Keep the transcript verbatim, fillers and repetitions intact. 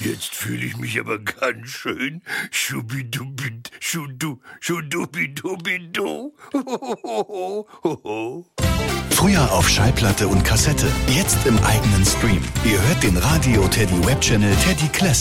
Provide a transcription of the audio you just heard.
Jetzt fühle ich mich aber ganz schön schubidubid, schudu, schudubidubidu. Früher auf Schallplatte und Kassette, jetzt im eigenen Stream. Ihr hört den Radio Teddy Webchannel Teddy Classic.